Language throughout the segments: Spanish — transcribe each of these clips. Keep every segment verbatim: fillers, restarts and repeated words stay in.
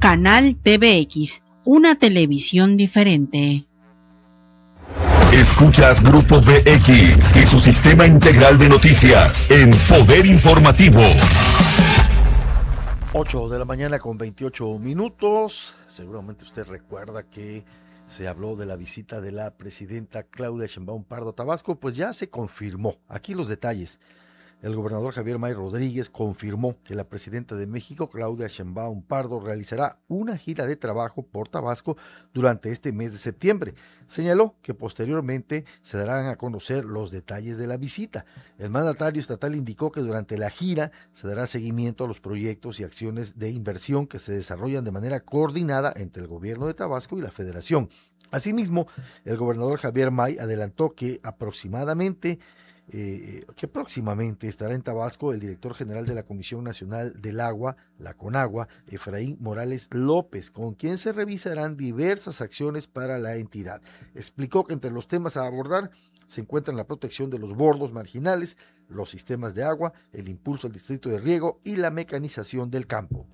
Canal T V X, una televisión diferente. Escuchas Grupo V X y su sistema integral de noticias en Poder Informativo. ocho de la mañana con veintiocho minutos. Seguramente usted recuerda que se habló de la visita de la presidenta Claudia Sheinbaum Pardo a Tabasco, pues ya se confirmó. Aquí los detalles. El gobernador Javier May Rodríguez confirmó que la presidenta de México, Claudia Sheinbaum Pardo, realizará una gira de trabajo por Tabasco durante este mes de septiembre. Señaló que posteriormente se darán a conocer los detalles de la visita. El mandatario estatal indicó que durante la gira se dará seguimiento a los proyectos y acciones de inversión que se desarrollan de manera coordinada entre el gobierno de Tabasco y la Federación. Asimismo, el gobernador Javier May adelantó que aproximadamente Eh, que próximamente estará en Tabasco el director general de la Comisión Nacional del Agua, la CONAGUA, Efraín Morales López, con quien se revisarán diversas acciones para la entidad. Explicó que entre los temas a abordar se encuentran la protección de los bordos marginales, los sistemas de agua, el impulso al distrito de riego y la mecanización del campo.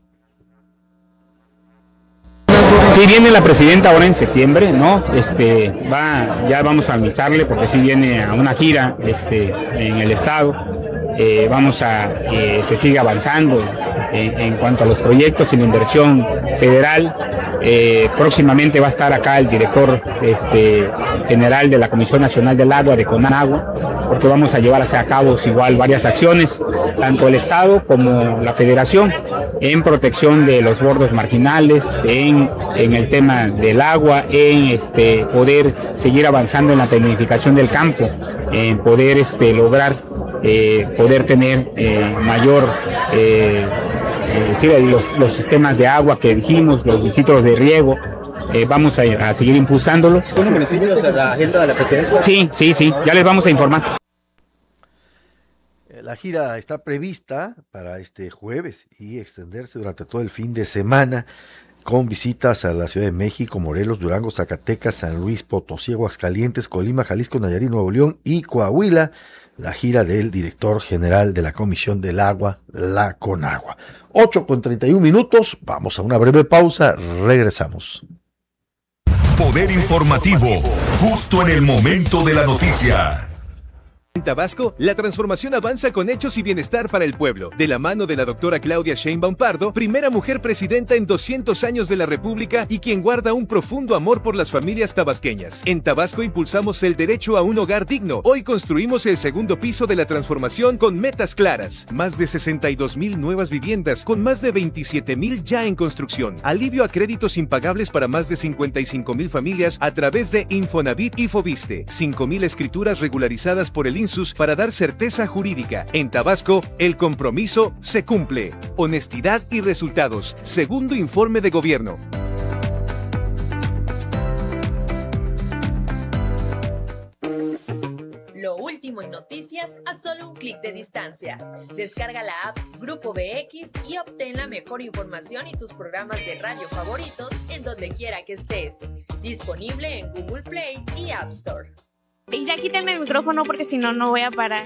Sí, viene la presidenta ahora en septiembre, ¿no? Este, va, ya vamos a avisarle porque sí viene a una gira, este, en el estado. Eh, vamos a, eh, se sigue avanzando en, en cuanto a los proyectos y la inversión federal. Eh, próximamente va a estar acá el director, este, general de la Comisión Nacional del Agua, de CONAGUA, porque vamos a llevar a cabo igual varias acciones, tanto el estado como la federación, en protección de los bordos marginales, en, en el tema del agua, en este, poder seguir avanzando en la tecnificación del campo, en poder este, lograr eh, poder tener eh, mayor, eh, eh, sí, los, los sistemas de agua que dijimos, los distritos de riego. Eh, vamos a, a seguir impulsándolo. ¿Tiene municipios a la agenda de la presidenta? Sí, sí, sí, ya les vamos a informar. La gira está prevista para este jueves y extenderse durante todo el fin de semana con visitas a la Ciudad de México, Morelos, Durango, Zacatecas, San Luis Potosí, Aguascalientes, Colima, Jalisco, Nayarit, Nuevo León y Coahuila. La gira del director general de la Comisión del Agua, la CONAGUA. ocho con treinta y un minutos, vamos a una breve pausa, regresamos. Poder Informativo, justo en el momento de la noticia. En Tabasco, la transformación avanza con hechos y bienestar para el pueblo. De la mano de la doctora Claudia Sheinbaum Pardo, primera mujer presidenta en doscientos años de la República y quien guarda un profundo amor por las familias tabasqueñas. En Tabasco impulsamos el derecho a un hogar digno. Hoy construimos el segundo piso de la transformación con metas claras. Más de sesenta y dos mil nuevas viviendas, con más de veintisiete mil ya en construcción. Alivio a créditos impagables para más de cincuenta y cinco mil familias a través de Infonavit y Fobiste. cinco mil escrituras regularizadas por el INSUS para dar certeza jurídica. En Tabasco, el compromiso se cumple. Honestidad y resultados. Segundo informe de gobierno. Lo último en noticias a solo un clic de distancia. Descarga la app Grupo V X y obtén la mejor información y tus programas de radio favoritos en donde quiera que estés. Disponible en Google Play y App Store. Ya quítame el micrófono porque si no, no voy a parar.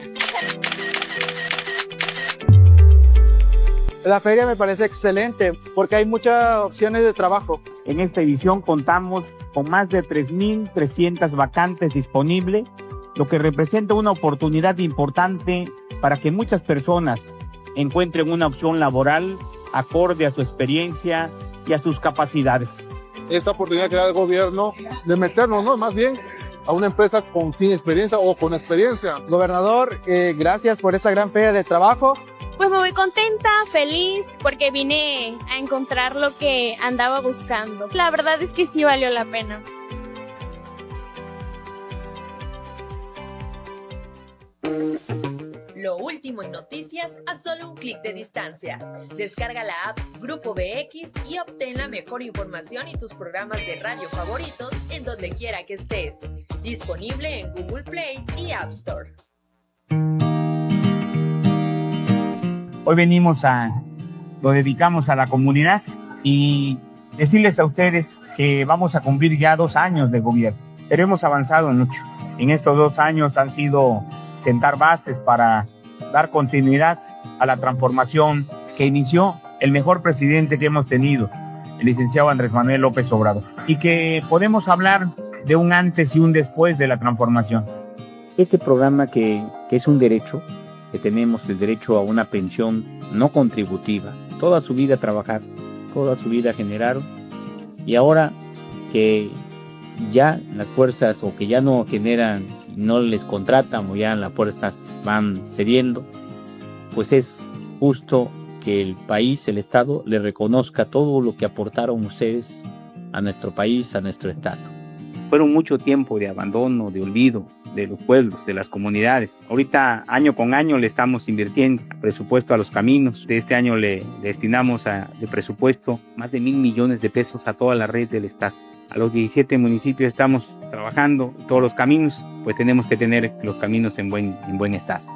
La feria me parece excelente porque hay muchas opciones de trabajo. En esta edición contamos con más de tres mil trescientas vacantes disponibles, lo que representa una oportunidad importante para que muchas personas encuentren una opción laboral acorde a su experiencia y a sus capacidades. Esa oportunidad que da el gobierno de meternos, ¿no? Más bien a una empresa con sin experiencia o con experiencia. Gobernador, eh, gracias por esa gran feria de trabajo. Pues me voy contenta, feliz, porque vine a encontrar lo que andaba buscando. La verdad es que sí valió la pena. Lo último en noticias a solo un clic de distancia. Descarga la app Grupo V X y obtén la mejor información y tus programas de radio favoritos en donde quiera que estés. Disponible en Google Play y App Store. Hoy venimos a, lo dedicamos a la comunidad y decirles a ustedes que vamos a cumplir ya dos años de gobierno. Pero hemos avanzado mucho. En estos dos años han sido sentar bases para dar continuidad a la transformación que inició el mejor presidente que hemos tenido, el licenciado Andrés Manuel López Obrador, y que podemos hablar de un antes y un después de la transformación. Este programa que, que es un derecho, que tenemos el derecho a una pensión no contributiva, toda su vida trabajar, toda su vida generaron, y ahora que ya las fuerzas o que ya no generan, no les contratan o ya las fuerzas van cediendo, pues es justo que el país, el Estado, le reconozca todo lo que aportaron ustedes a nuestro país, a nuestro Estado. Fueron mucho tiempo de abandono, de olvido de los pueblos, de las comunidades. Ahorita, año con año, le estamos invirtiendo presupuesto a los caminos. De este año le destinamos a, de presupuesto más de mil millones de pesos a toda la red del Estado. A los diecisiete municipios estamos trabajando todos los caminos, pues tenemos que tener los caminos en buen, en buen estado.